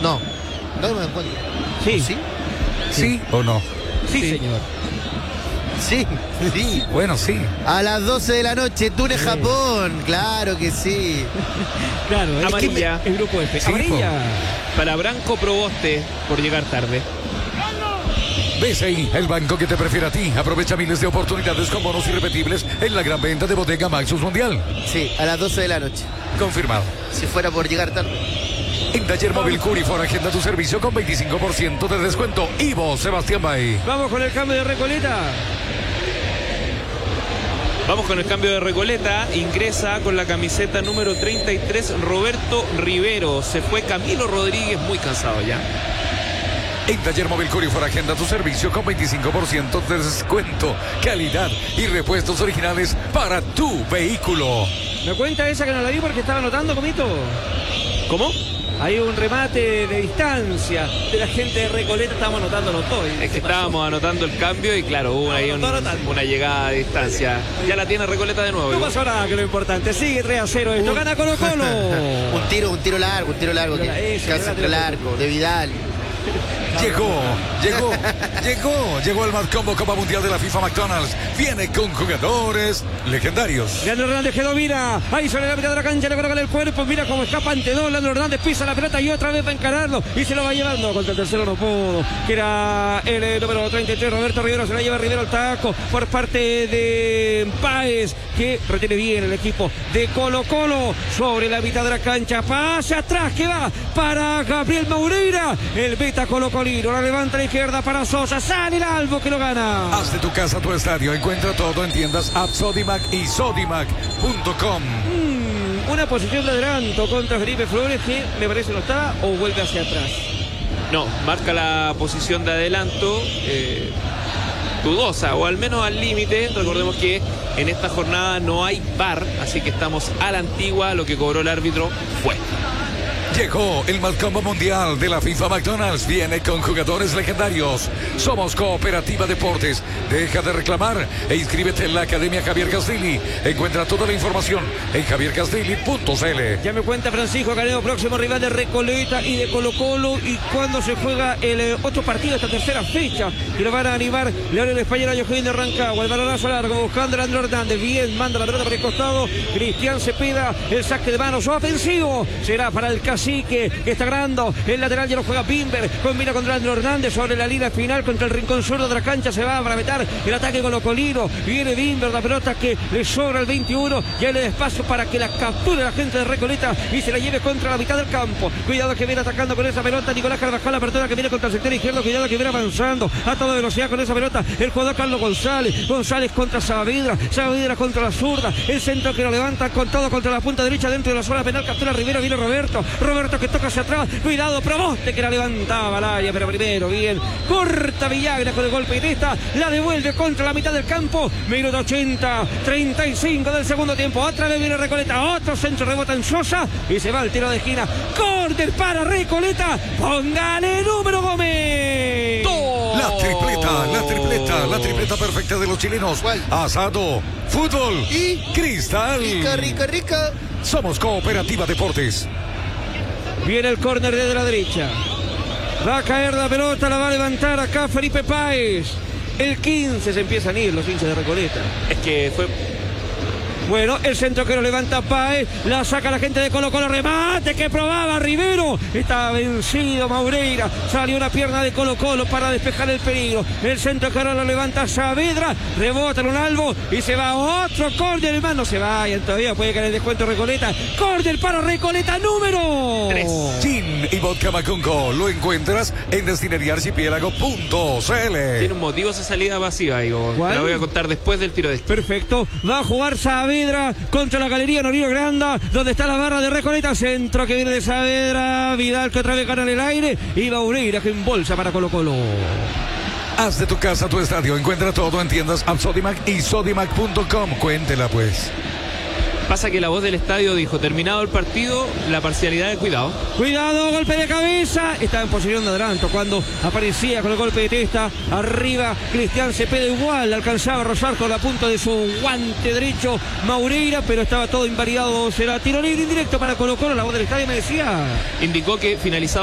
No, no me encuentro. Sí. ¿Sí? ¿Sí o no? Sí, señor. Sí, sí. Bueno, sí. A las 12 de la noche, Túnez, Japón. Claro que sí. Claro, es Amarilla. el grupo F. Sí, Amarilla. Para Branco Proboste por llegar tarde. BCI, el banco que te prefiere a ti. Aprovecha miles de oportunidades con bonos irrepetibles en la gran venta de Bodega Maxus Mundial. Sí, a las 12 de la noche. Confirmado. Si fuera por llegar tarde. En Taller Móvil Curifor agenda tu servicio con 25% de descuento. Ivo Sebastián Bay. Vamos con el cambio de Recoleta. Vamos con el cambio de Recoleta. Ingresa con la camiseta número 33 Roberto Rivero. Se fue Camilo Rodríguez, muy cansado ya. En Taller Móvil Curifor agenda tu servicio con 25% de descuento, calidad y repuestos originales para tu vehículo. ¿Me cuenta esa que no la vi porque estaba anotando, Comito? ¿Cómo? Hay un remate de distancia de la gente de Recoleta, estamos anotándolo todo. Es que estábamos anotando el cambio y claro, hubo ahí una llegada de distancia. Ya la tiene Recoleta de nuevo. No pasó nada, que es lo importante. Sigue 3-0 esto. Gana Colo Colo. un tiro largo. Que casi entre largo, de Vidal. Llegó el Mad Combo Copa Mundial de la FIFA McDonald's. Viene con jugadores legendarios. Leandro Hernández que domina. Ahí sobre la mitad de la cancha, le coloca el cuerpo. Mira cómo escapa ante dos. Leandro Hernández pisa la pelota y otra vez va a encararlo. Y se lo va llevando. Contra el tercero no pudo. Que era el número 33, Roberto Rivero. Se la lleva Rivero al taco por parte de Páez, que retiene bien el equipo de Colo Colo. Sobre la mitad de la cancha. Pase atrás que va para Gabriel Maureira. El beta colocolino. La levanta a la izquierda para Sosa. Sale el Albo que lo gana. Haz de tu casa tu estadio. Encuentra todo en tiendas App Sodimac y Sodimac.com. Una posición de adelanto contra Felipe Flores que me parece no está o vuelve hacia atrás. No, marca la posición de adelanto. Dudosa o al menos al límite. Recordemos que en esta jornada no hay VAR, así que estamos a la antigua. Lo que cobró el árbitro fue. Llegó el Mad Combo Mundial de la FIFA McDonald's. Viene con jugadores legendarios. Somos Cooperativa Deportes. Deja de reclamar e inscríbete en la Academia Javier Castilli. Encuentra toda la información en javiercastilli.cl. Ya me cuenta Francisco Caneo, próximo rival de Recoleta y de Colo Colo. Y cuando se juega el otro partido, esta tercera fecha, que lo van a animar Leonel Español a Joaquín de Rancagua. El balonazo largo buscando a Leandro Hernández. Bien, manda la pelota por el costado. Cristian Cepeda, el saque de manos ofensivo. Será para el Cacique, que está ganando. El lateral ya lo juega Bimber. Combina contra Leandro Hernández sobre la línea final contra el rincón sur de la cancha. Se va para meter el ataque colocolino. Viene Bimber, la pelota que le sobra el 21. Ya le da espacio para que la capture la gente de Recoleta y se la lleve contra la mitad del campo. Cuidado que viene atacando con esa pelota Nicolás Carvajal, la apertura que viene contra el sector izquierdo. Cuidado que viene avanzando a toda velocidad con esa pelota el jugador Carlos González. González contra Saavedra. Saavedra contra la zurda. El centro que lo levanta con todo contra la punta derecha dentro de la zona penal. Captura Rivero. Viene Roberto que toca hacia atrás. Cuidado, Proboste que la levantaba Laya, pero primero bien. Corta Villagra con el golpe y esta la devuelve contra la mitad del campo. Minuto 80, 35 del segundo tiempo. Otra vez viene Recoleta. Otro centro, rebota en Sosa y se va al tiro de esquina. Córner para Recoleta. Póngale número Gómez. La tripleta perfecta de los chilenos. ¿Cuál? Asado, fútbol y cristal. Rica. Somos Cooperativa Deportes. Viene el córner desde la derecha. Va a caer la pelota, la va a levantar acá Felipe Páez. El 15 se empiezan a ir los hinchas de Recoleta. Es que fue... Bueno, el centro que lo levanta Páez, la saca la gente de Colo Colo, remate que probaba Rivero, está vencido Maureira, salió una pierna de Colo Colo para despejar el peligro, el centro que ahora lo levanta Saavedra, rebota en un Albo y se va otro córner, hermano, no se vayan todavía, puede caer el descuento Recoleta, córner para Recoleta número 3. Gin y vodka Macunco lo encuentras en destineriarcipiélago.cl. Tiene un motivo esa salida pasiva, Igor. Te la voy a contar después del tiro de este. Perfecto, va a jugar Saavedra contra la galería Norillo Granda, donde está la barra de Recoleta, centro que viene de Saavedra, Vidal que otra vez gana en el aire y Maureira que embolsa para Colo Colo. Haz de tu casa tu estadio. Encuentra todo en tiendas App Sodimac y Sodimac.com. Cuéntela pues. Pasa que la voz del estadio dijo, terminado el partido, la parcialidad de cuidado. Cuidado, golpe de cabeza. Estaba en posición de adelanto cuando aparecía con el golpe de testa. Arriba, Cristian Cepeda igual. Alcanzaba a rozar con la punta de su guante derecho Maureira, pero estaba todo invalidado. Será tiro libre indirecto para Colo Colo. La voz del estadio me decía. Indicó que finalizado